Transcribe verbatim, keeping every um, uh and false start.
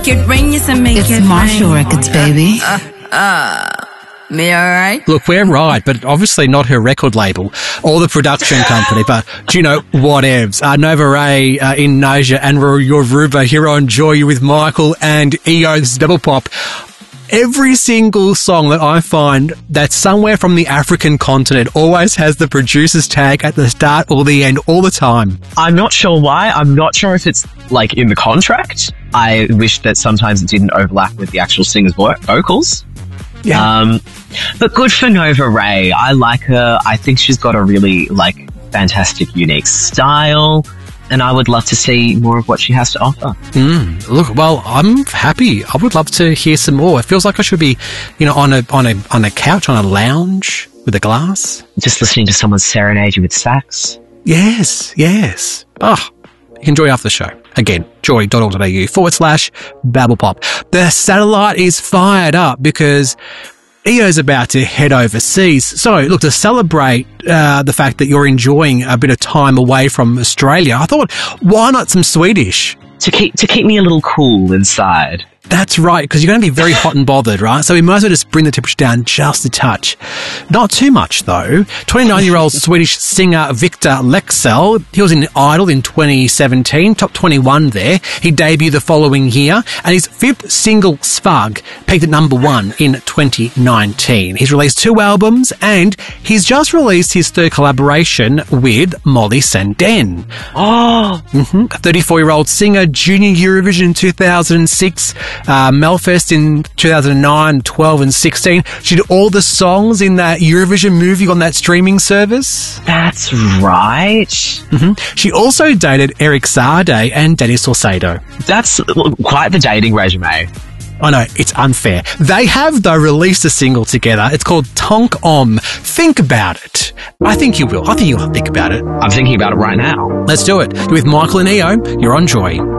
make it rain, yes, I make It's it rain. Marshall Records, baby. Uh, uh, me alright? Look, we're right, but obviously not her record label or the production company. But do you know, whatevs? Uh, Nova Ray uh, in Naja and your Ruba here on Joy with Michael and E O. This is Double Pop. Every single song that I find that's somewhere from the African continent always has the producer's tag at the start or the end all the time. I'm not sure why. I'm not sure if it's like in the contract. I wish that sometimes it didn't overlap with the actual singer's vo- vocals. Yeah. Um, but good for Nova Ray. I like her. I think she's got a really like fantastic, unique style. And I would love to see more of what she has to offer. Mm, look, well, I'm happy. I would love to hear some more. It feels like I should be, you know, on a on a on a couch, on a lounge with a glass, just listening to someone serenade you with sax. Yes, yes. Oh, you can join after the show. Again, joy.org.au forward slash Babble Pop. The satellite is fired up because E O's about to head overseas. So, look, to celebrate uh, the fact that you're enjoying a bit of time away from Australia, I thought, why not some Swedish? To keep to keep me a little cool inside. That's right, because you're going to be very hot and bothered, right? So we might as well just bring the temperature down just a touch. Not too much, though. twenty-nine-year-old Swedish singer Victor Leksell, he was in Idol in twenty seventeen, top twenty-one there. He debuted the following year, and his fifth single, Svag, peaked at number one in twenty nineteen. He's released two albums, and he's just released his third collaboration with Molly Sandén. Oh! Mm-hmm. A thirty-four-year-old singer, Junior Eurovision in two thousand six, Uh, Melfest in two thousand nine, twelve and sixteen. She did all the songs in that Eurovision movie on that streaming service. That's right. Mm-hmm. She also dated Eric Sade and Danny Saucedo. That's quite the dating resume. I know, it's unfair. They have, though, released a single together. It's called Tonk Om. Think about it. I think you will. I think you'll think about it. I'm thinking about it right now. Let's do it. You're with Michael and E O. You're on Joy.